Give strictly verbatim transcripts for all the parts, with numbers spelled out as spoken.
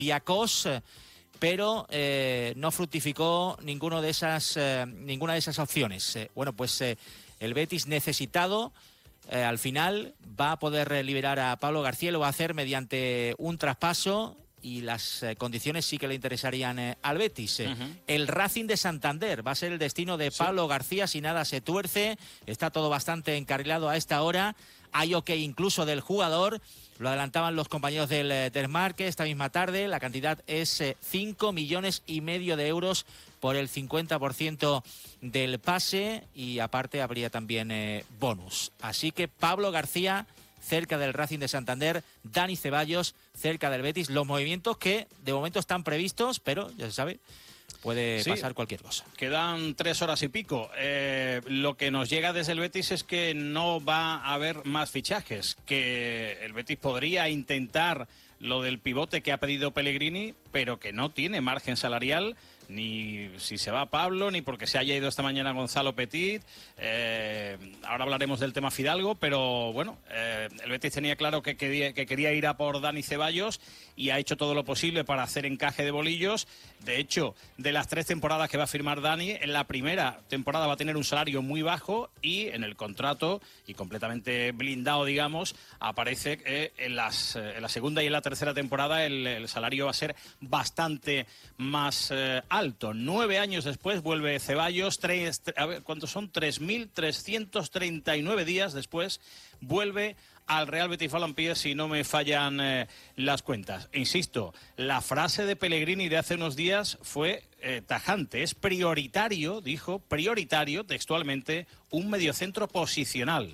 Olympiacos, pero eh, no fructificó ninguno de esas, eh, ninguna de esas opciones. Eh, bueno, pues eh, el Betis necesitado, eh, al final va a poder liberar a Pablo García, lo va a hacer mediante un traspaso y las eh, condiciones sí que le interesarían eh, al Betis. Eh. Uh-huh. El Racing de Santander va a ser el destino de Pablo sí. García si nada se tuerce. Está todo bastante encarrilado a esta hora. Hay ok incluso del jugador. Lo adelantaban los compañeros del, del Marque esta misma tarde. La cantidad es eh, cinco millones y medio de euros por el cincuenta por ciento del pase y aparte habría también eh, bonus. Así que Pablo García cerca del Racing de Santander, Dani Ceballos cerca del Betis. Los movimientos que de momento están previstos, pero ya se sabe, puede sí, pasar cualquier cosa. Quedan tres horas y pico. Eh, lo que nos llega desde el Betis es que no va a haber más fichajes, que el Betis podría intentar lo del pivote que ha pedido Pellegrini, pero que no tiene margen salarial, ni si se va Pablo, ni porque se haya ido esta mañana Gonzalo Petit. Eh, ahora hablaremos del tema Fidalgo, pero bueno, eh, el Betis tenía claro que quería, que quería ir a por Dani Ceballos y ha hecho todo lo posible para hacer encaje de bolillos. De hecho, de las tres temporadas que va a firmar Dani, en la primera temporada va a tener un salario muy bajo y en el contrato, y completamente blindado, digamos, aparece que en, las, en la segunda y en la tercera temporada el, el salario va a ser bastante más eh, alto. Nueve años después vuelve Ceballos, tres, a ver, ¿cuántos son? tres mil trescientos treinta y nueve días después vuelve al Real Betis Balompié, si no me fallan eh, las cuentas. Insisto, la frase de Pellegrini de hace unos días fue eh, tajante. Es prioritario, dijo, prioritario, textualmente, un mediocentro posicional.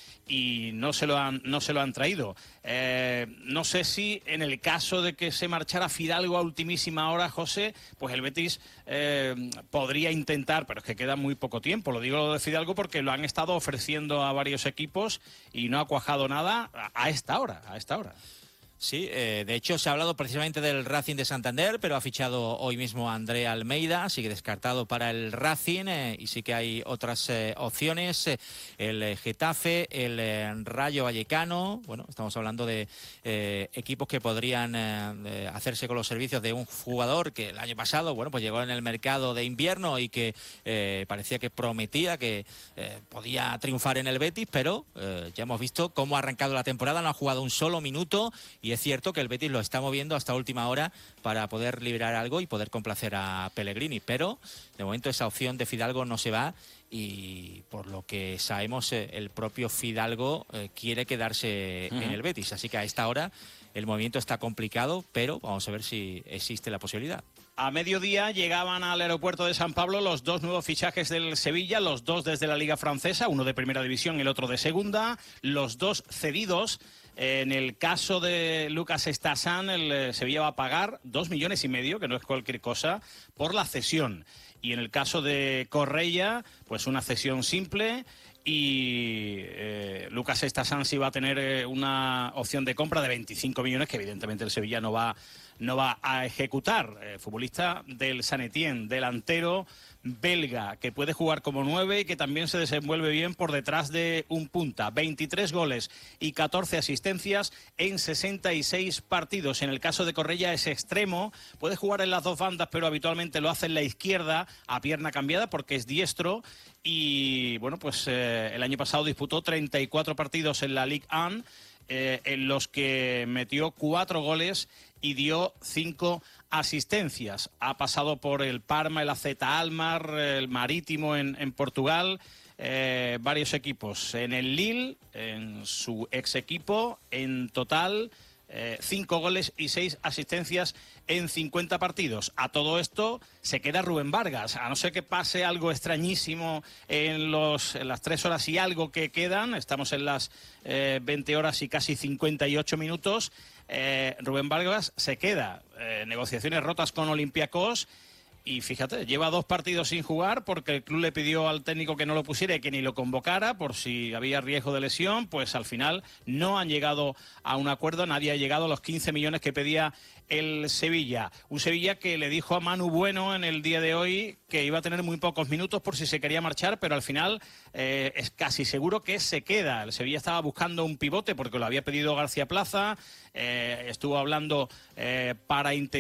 Y no se lo han, no se lo han traído. Eh, no sé si en el caso de que se marchara Fidalgo a ultimísima hora, José, pues el Betis eh, podría intentar, pero es que queda muy poco tiempo. Lo digo lo de Fidalgo porque lo han estado ofreciendo a varios equipos y no ha cuajado nada a, a esta hora, a esta hora. Sí, eh, de hecho se ha hablado precisamente del Racing de Santander, pero ha fichado hoy mismo a André Almeida, sigue descartado para el Racing eh, y sí que hay otras eh, opciones, eh, el eh, Getafe, el eh, Rayo Vallecano. Bueno, estamos hablando de eh, equipos que podrían eh, hacerse con los servicios de un jugador que el año pasado, bueno, pues llegó en el mercado de invierno y que eh, parecía que prometía que eh, podía triunfar en el Betis, pero eh, ya hemos visto cómo ha arrancado la temporada, no ha jugado un solo minuto. Y es cierto que el Betis lo está moviendo hasta última hora para poder liberar algo y poder complacer a Pellegrini. Pero de momento esa opción de Fidalgo no se va y por lo que sabemos el propio Fidalgo quiere quedarse uh-huh. en el Betis. Así que a esta hora el movimiento está complicado, pero vamos a ver si existe la posibilidad. A mediodía llegaban al aeropuerto de San Pablo los dos nuevos fichajes del Sevilla, los dos desde la Liga Francesa, uno de Primera División y el otro de Segunda, los dos cedidos. En el caso de Lucas Estasan, el Sevilla va a pagar dos millones y medio, que no es cualquier cosa, por la cesión. Y en el caso de Correia, pues una cesión simple. Y eh, Lucas Estasan sí va a tener eh, una opción de compra de veinticinco millones, que evidentemente el Sevilla no va, no va a ejecutar. Eh, futbolista del Saint Etienne, delantero belga, que puede jugar como nueve y que también se desenvuelve bien por detrás de un punta. veintitrés goles y catorce asistencias en sesenta y seis partidos. En el caso de Correia es extremo, puede jugar en las dos bandas, pero habitualmente lo hace en la izquierda a pierna cambiada porque es diestro. Y bueno, pues eh, el año pasado disputó treinta y cuatro partidos en la Ligue uno, eh, en los que metió cuatro goles y dio cinco asistencias. Ha pasado por el Parma, el A Z Almar, el Marítimo en, en Portugal, eh, varios equipos. En el Lille, en su ex equipo, en total eh, cinco goles y seis asistencias en cincuenta partidos. A todo esto se queda Rubén Vargas, a no ser que pase algo extrañísimo en, los, en las tres horas y algo que quedan. Estamos en las eh, veinte horas y casi cincuenta y ocho minutos. Eh, Rubén Vargas se queda. Eh, negociaciones rotas con Olympiacos Y fíjate, lleva dos partidos sin jugar porque el club le pidió al técnico que no lo pusiera y que ni lo convocara por si había riesgo de lesión. Pues al final no han llegado a un acuerdo, nadie ha llegado a los quince millones que pedía el Sevilla. Un Sevilla que le dijo a Manu Bueno en el día de hoy que iba a tener muy pocos minutos por si se quería marchar, pero al final eh, es casi seguro que se queda. El Sevilla estaba buscando un pivote porque lo había pedido García Plaza, eh, estuvo hablando eh, para intentar